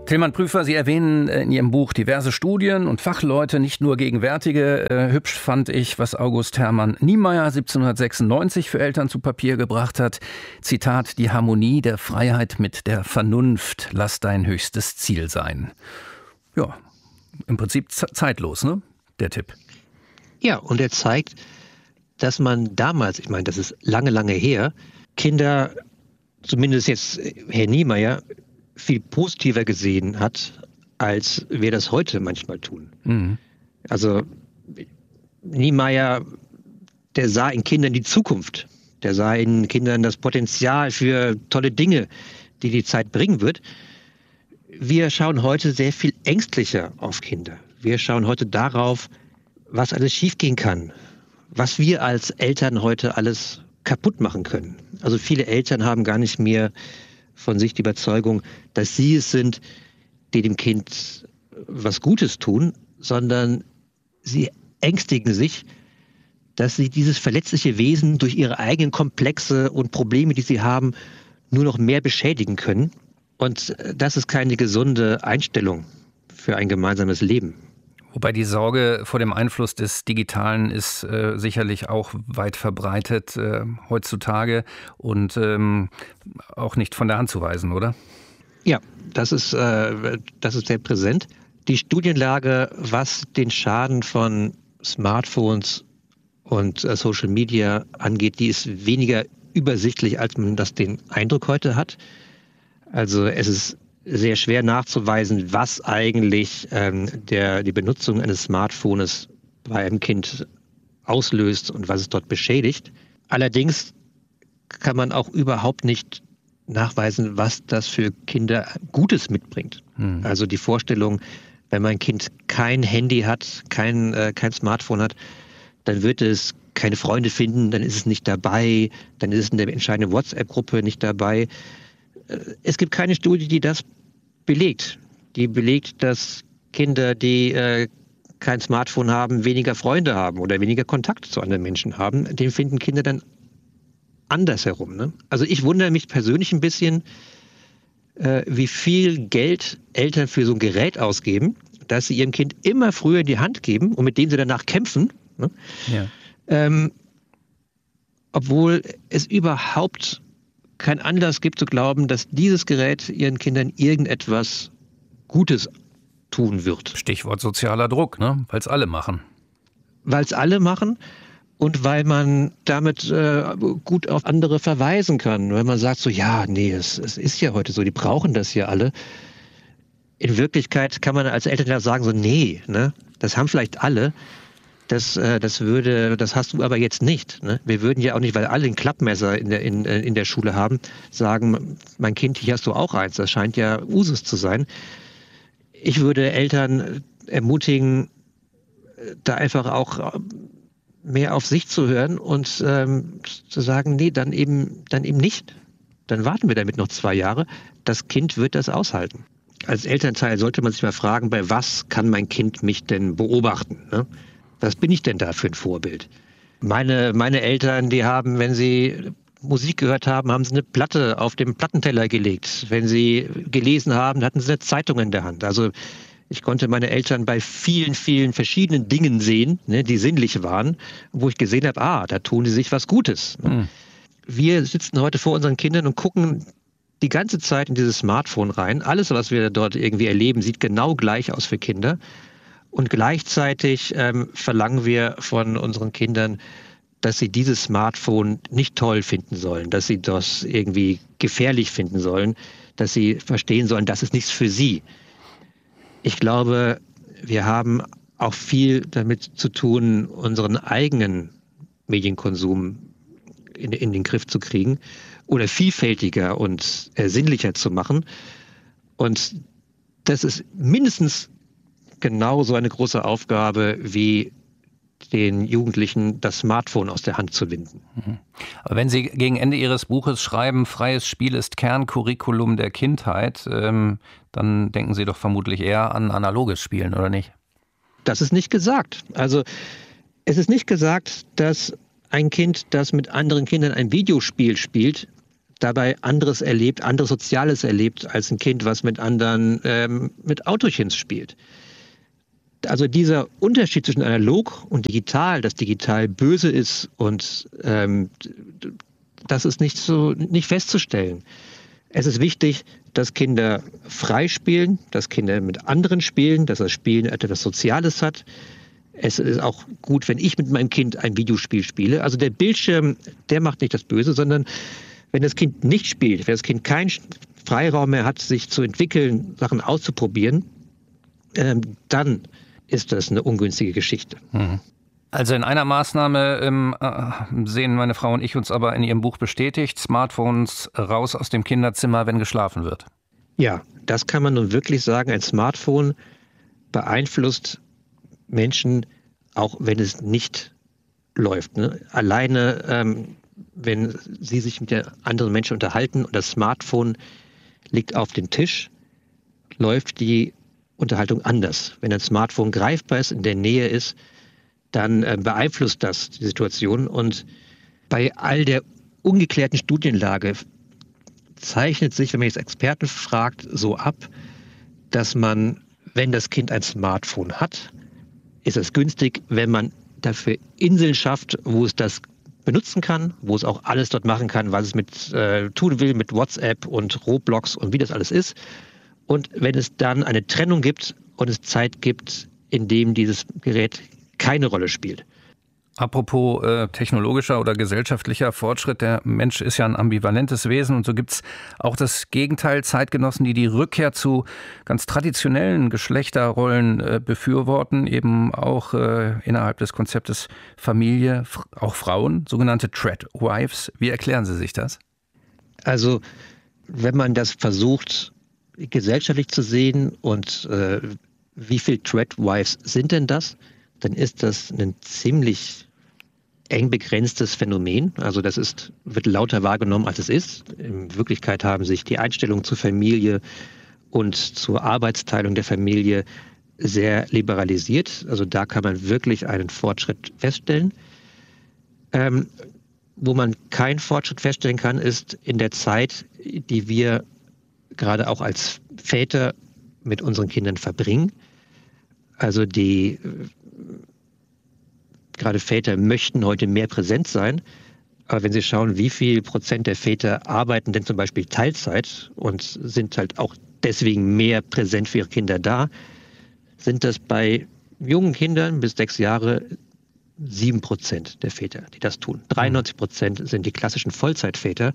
Tillmann Prüfer, Sie erwähnen in Ihrem Buch diverse Studien und Fachleute, nicht nur gegenwärtige. Hübsch fand ich, was August Hermann Niemeyer 1796 für Eltern zu Papier gebracht hat. Zitat: Die Harmonie der Freiheit mit der Vernunft, lass dein höchstes Ziel sein. Ja, im Prinzip zeitlos, ne? Der Tipp. Ja, und er zeigt, dass man damals, ich meine, das ist lange, lange her, Kinder, zumindest jetzt Herr Niemeyer, viel positiver gesehen hat, als wir das heute manchmal tun. Mhm. Also Niemeyer, der sah in Kindern die Zukunft. Der sah in Kindern das Potenzial für tolle Dinge, die die Zeit bringen wird. Wir schauen heute sehr viel ängstlicher auf Kinder. Wir schauen heute darauf, was alles schiefgehen kann, was wir als Eltern heute alles kaputt machen können. Also viele Eltern haben gar nicht mehr von sich die Überzeugung, dass sie es sind, die dem Kind was Gutes tun, sondern sie ängstigen sich, dass sie dieses verletzliche Wesen durch ihre eigenen Komplexe und Probleme, die sie haben, nur noch mehr beschädigen können. Und das ist keine gesunde Einstellung für ein gemeinsames Leben. Wobei die Sorge vor dem Einfluss des Digitalen ist sicherlich auch weit verbreitet heutzutage und auch nicht von der Hand zu weisen, oder? Ja, das ist sehr präsent. Die Studienlage, was den Schaden von Smartphones und Social Media angeht, die ist weniger übersichtlich, als man das den Eindruck heute hat. Also es ist sehr schwer nachzuweisen, was eigentlich die Benutzung eines Smartphones bei einem Kind auslöst und was es dort beschädigt. Allerdings kann man auch überhaupt nicht nachweisen, was das für Kinder Gutes mitbringt. Also die Vorstellung, wenn mein Kind kein Handy hat, kein Smartphone hat, dann wird es keine Freunde finden, dann ist es nicht dabei, dann ist es in der entscheidenden WhatsApp-Gruppe nicht dabei. Es gibt keine Studie, die das belegt. Die belegt, dass Kinder, die kein Smartphone haben, weniger Freunde haben oder weniger Kontakt zu anderen Menschen haben. Den finden Kinder dann andersherum. Ne? Also ich wundere mich persönlich ein bisschen, wie viel Geld Eltern für so ein Gerät ausgeben, dass sie ihrem Kind immer früher in die Hand geben und mit dem sie danach kämpfen. Ne? Ja. Obwohl es überhaupt keinen Anlass gibt zu glauben, dass dieses Gerät ihren Kindern irgendetwas Gutes tun wird. Stichwort sozialer Druck, ne? Weil es alle machen. Weil es alle machen und weil man damit gut auf andere verweisen kann. Weil man sagt so, ja, nee, es ist ja heute so, die brauchen das ja alle. In Wirklichkeit kann man als Eltern ja sagen so, nee, ne? Das haben vielleicht alle. Das hast du aber jetzt nicht. Ne? Wir würden ja auch nicht, weil alle ein Klappmesser in der Schule haben, sagen, mein Kind, hier hast du auch eins. Das scheint ja Usus zu sein. Ich würde Eltern ermutigen, da einfach auch mehr auf sich zu hören und zu sagen, nee, dann eben nicht. Dann warten wir damit noch 2 Jahre. Das Kind wird das aushalten. Als Elternteil sollte man sich mal fragen, bei was kann mein Kind mich denn beobachten? Ne? Was bin ich denn da für ein Vorbild? Meine Eltern, die haben, wenn sie Musik gehört haben, haben sie eine Platte auf dem Plattenteller gelegt. Wenn sie gelesen haben, hatten sie eine Zeitung in der Hand. Also ich konnte meine Eltern bei vielen, vielen verschiedenen Dingen sehen, ne, die sinnlich waren, wo ich gesehen habe, da tun die sich was Gutes. Ne? Wir sitzen heute vor unseren Kindern und gucken die ganze Zeit in dieses Smartphone rein. Alles, was wir dort irgendwie erleben, sieht genau gleich aus für Kinder. Und gleichzeitig verlangen wir von unseren Kindern, dass sie dieses Smartphone nicht toll finden sollen, dass sie das irgendwie gefährlich finden sollen, dass sie verstehen sollen, das ist nichts für sie. Ich glaube, wir haben auch viel damit zu tun, unseren eigenen Medienkonsum in den Griff zu kriegen oder vielfältiger und sinnlicher zu machen. Und das ist mindestens genauso eine große Aufgabe wie den Jugendlichen das Smartphone aus der Hand zu winden. Aber wenn Sie gegen Ende Ihres Buches schreiben, freies Spiel ist Kerncurriculum der Kindheit, dann denken Sie doch vermutlich eher an analoges Spielen, oder nicht? Das ist nicht gesagt. Also es ist nicht gesagt, dass ein Kind, das mit anderen Kindern ein Videospiel spielt, dabei anderes erlebt, anderes Soziales erlebt als ein Kind, was mit anderen mit Autochens spielt. Also dieser Unterschied zwischen analog und digital, dass digital böse ist und das ist nicht festzustellen. Es ist wichtig, dass Kinder frei spielen, dass Kinder mit anderen spielen, dass das Spielen etwas Soziales hat. Es ist auch gut, wenn ich mit meinem Kind ein Videospiel spiele. Also der Bildschirm, der macht nicht das Böse, sondern wenn das Kind nicht spielt, wenn das Kind keinen Freiraum mehr hat, sich zu entwickeln, Sachen auszuprobieren, dann ist das eine ungünstige Geschichte. Also in einer Maßnahme sehen meine Frau und ich uns aber in ihrem Buch bestätigt, Smartphones raus aus dem Kinderzimmer, wenn geschlafen wird. Ja, das kann man nun wirklich sagen. Ein Smartphone beeinflusst Menschen, auch wenn es nicht läuft. Ne? Alleine, wenn sie sich mit der anderen Menschen unterhalten und das Smartphone liegt auf dem Tisch, läuft die Unterhaltung anders. Wenn ein Smartphone greifbar ist, in der Nähe ist, dann beeinflusst das die Situation. Und bei all der ungeklärten Studienlage zeichnet sich, wenn man jetzt Experten fragt, so ab, dass man, wenn das Kind ein Smartphone hat, ist es günstig, wenn man dafür Inseln schafft, wo es das benutzen kann, wo es auch alles dort machen kann, was es mit tun will, mit WhatsApp und Roblox und wie das alles ist. Und wenn es dann eine Trennung gibt und es Zeit gibt, in dem dieses Gerät keine Rolle spielt. Apropos technologischer oder gesellschaftlicher Fortschritt, der Mensch ist ja ein ambivalentes Wesen und so gibt es auch das Gegenteil, Zeitgenossen, die die Rückkehr zu ganz traditionellen Geschlechterrollen befürworten, eben auch innerhalb des Konzeptes Familie, auch Frauen, sogenannte Tradwives. Wie erklären Sie sich das? Also wenn man das versucht, gesellschaftlich zu sehen und wie viele Tradwives sind denn das, dann ist das ein ziemlich eng begrenztes Phänomen. Also das wird lauter wahrgenommen, als es ist. In Wirklichkeit haben sich die Einstellungen zur Familie und zur Arbeitsteilung der Familie sehr liberalisiert. Also da kann man wirklich einen Fortschritt feststellen. Wo man keinen Fortschritt feststellen kann, ist in der Zeit, die wir gerade auch als Väter mit unseren Kindern verbringen. Also gerade Väter möchten heute mehr präsent sein. Aber wenn Sie schauen, wie viel Prozent der Väter arbeiten denn zum Beispiel Teilzeit und sind halt auch deswegen mehr präsent für ihre Kinder da, sind das bei jungen Kindern bis 6 Jahre 7% der Väter, die das tun. 93% sind die klassischen Vollzeitväter.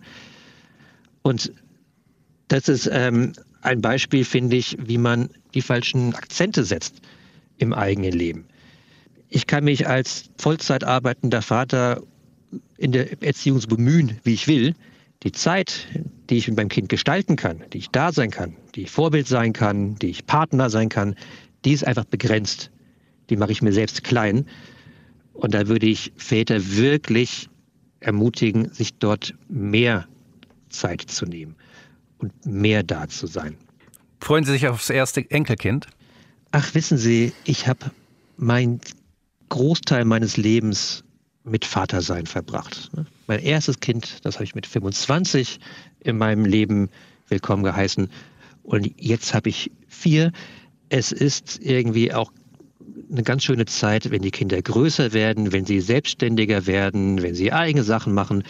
Und das ist ein Beispiel, finde ich, wie man die falschen Akzente setzt im eigenen Leben. Ich kann mich als Vollzeit arbeitender Vater in der Erziehung so bemühen, wie ich will. Die Zeit, die ich mit meinem Kind gestalten kann, die ich da sein kann, die ich Vorbild sein kann, die ich Partner sein kann, die ist einfach begrenzt. Die mache ich mir selbst klein. Und da würde ich Väter wirklich ermutigen, sich dort mehr Zeit zu nehmen und mehr da zu sein. Freuen Sie sich aufs erste Enkelkind? Ach, wissen Sie, ich habe meinen Großteil meines Lebens mit Vatersein verbracht. Mein erstes Kind, das habe ich mit 25 in meinem Leben willkommen geheißen. Und jetzt habe ich 4. Es ist irgendwie auch eine ganz schöne Zeit, wenn die Kinder größer werden, wenn sie selbstständiger werden, wenn sie eigene Sachen machen.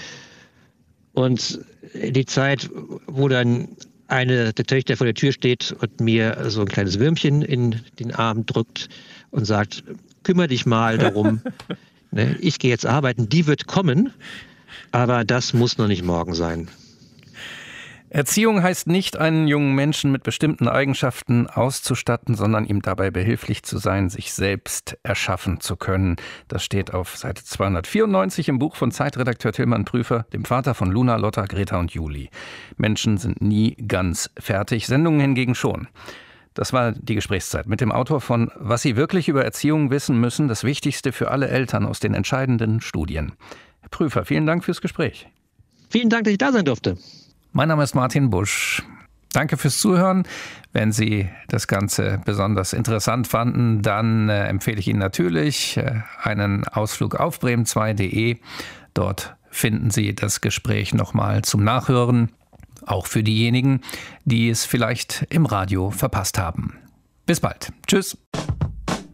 Und die Zeit, wo dann eine der Töchter vor der Tür steht und mir so ein kleines Würmchen in den Arm drückt und sagt, kümmere dich mal darum, ne, ich gehe jetzt arbeiten, die wird kommen, aber das muss noch nicht morgen sein. Erziehung heißt nicht, einen jungen Menschen mit bestimmten Eigenschaften auszustatten, sondern ihm dabei behilflich zu sein, sich selbst erschaffen zu können. Das steht auf Seite 294 im Buch von Zeitredakteur Tilman Prüfer, dem Vater von Luna, Lotta, Greta und Juli. Menschen sind nie ganz fertig, Sendungen hingegen schon. Das war die Gesprächszeit mit dem Autor von Was Sie wirklich über Erziehung wissen müssen, das Wichtigste für alle Eltern aus den entscheidenden Studien. Herr Prüfer, vielen Dank fürs Gespräch. Vielen Dank, dass ich da sein durfte. Mein Name ist Martin Busch. Danke fürs Zuhören. Wenn Sie das Ganze besonders interessant fanden, dann empfehle ich Ihnen natürlich einen Ausflug auf bremen2.de. Dort finden Sie das Gespräch nochmal zum Nachhören, auch für diejenigen, die es vielleicht im Radio verpasst haben. Bis bald. Tschüss.